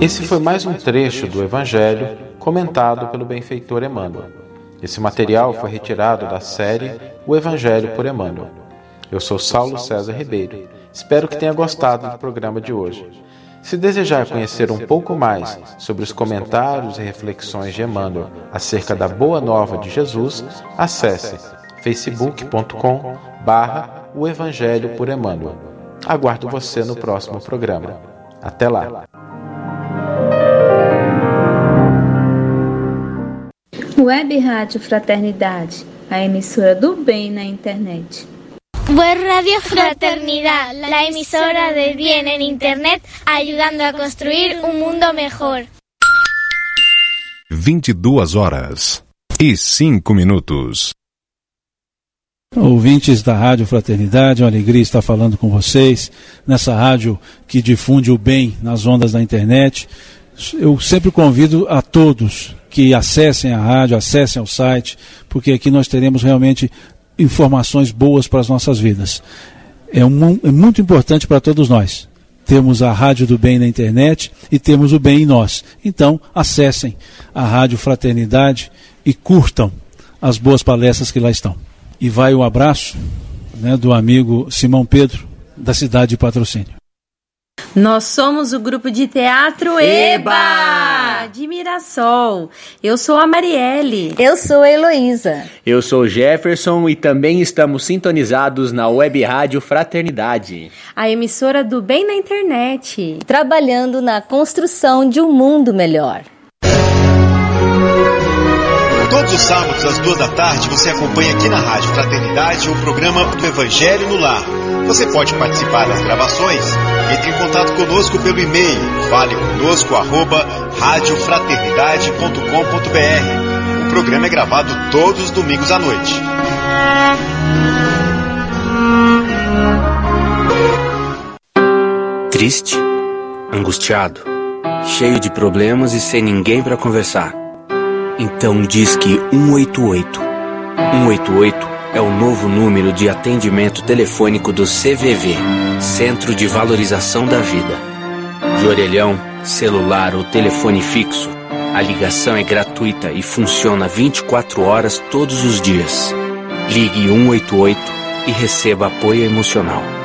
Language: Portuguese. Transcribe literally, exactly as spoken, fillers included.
Esse foi mais um trecho do Evangelho comentado pelo benfeitor Emmanuel. Esse material foi retirado da série O Evangelho por Emmanuel. Eu sou Saulo César Ribeiro. Espero que tenha gostado do programa de hoje. Se desejar conhecer um pouco mais sobre os comentários e reflexões de Emmanuel acerca da Boa Nova de Jesus, acesse facebook ponto com barra o Evangelho por Emmanuel. Aguardo você no próximo programa. Até lá! Web Rádio Fraternidade, a emissora do bem na internet. Web Radio Fraternidad, la emisora del bien en Internet, ayudando a construir un mundo mejor. vinte e duas horas e cinco minutos. Ouvintes da Rádio Fraternidade, é uma alegria estar falando com vocês, nessa rádio que difunde o bem nas ondas da internet. Eu sempre convido a todos que acessem a rádio, acessem o site, porque aqui nós teremos realmente informações boas para as nossas vidas. É, um, é muito importante para todos nós. Temos a Rádio do Bem na internet e temos o bem em nós. Então, acessem a Rádio Fraternidade e curtam as boas palestras que lá estão. E vai o abraço, né, do amigo Simão Pedro, da cidade de Patrocínio. Nós somos o grupo de teatro EBA de Mirassol. Eu sou a Marielle. Eu sou a Heloísa. Eu sou o Jefferson e também estamos sintonizados na Web Rádio Fraternidade, a emissora do bem na internet, trabalhando na construção de um mundo melhor. Todos os sábados, às duas da tarde, você acompanha aqui na Rádio Fraternidade o programa do Evangelho no Lar. Você pode participar das gravações? Entre em contato conosco pelo e-mail fale conosco arroba rádio fraternidade ponto com ponto br. O programa é gravado todos os domingos à noite. Triste, angustiado, cheio de problemas e sem ninguém para conversar. Então disque um oito oito. um oito oito é o novo número de atendimento telefônico do C V V, Centro de Valorização da Vida. De orelhão, celular ou telefone fixo, a ligação é gratuita e funciona vinte e quatro horas todos os dias. Ligue um oito oito e receba apoio emocional.